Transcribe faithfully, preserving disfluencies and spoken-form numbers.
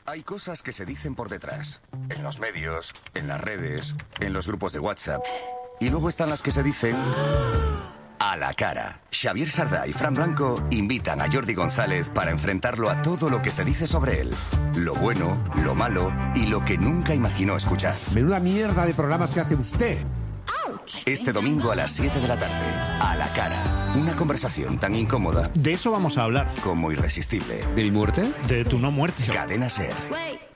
Hay cosas que se dicen por detrás, en los medios, en las redes, en los grupos de WhatsApp. Y luego están las que se dicen a la cara. Xavier Sardá y Fran Blanco invitan a Jordi González para enfrentarlo a todo lo que se dice sobre él. Lo bueno, lo malo y lo que nunca imaginó escuchar. Menuda mierda de programas que hace usted. Este domingo a las siete de la tarde, a la cara. Una conversación tan incómoda. De eso vamos a hablar. Como irresistible. ¿De mi muerte? De tu no muerte. Cadena Ser.